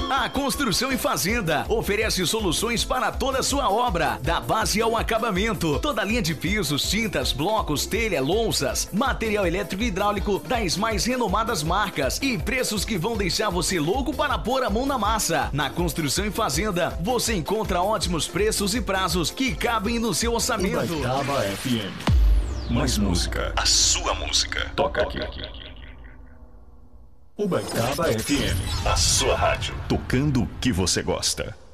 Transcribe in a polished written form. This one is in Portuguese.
A Construção e Fazenda oferece soluções para toda a sua obra, da base ao acabamento. Toda a linha de pisos, tintas, blocos, telha, louças, material elétrico e hidráulico das mais renomadas marcas e preços que vão deixar você louco para pôr a mão na massa. Na Construção e Fazenda, você encontra ótimos preços e prazos que cabem no seu orçamento. Ubaitaba FM. Mais música. A sua música. Toca aqui. Ubaitaba FM. A sua rádio. Tocando o que você gosta.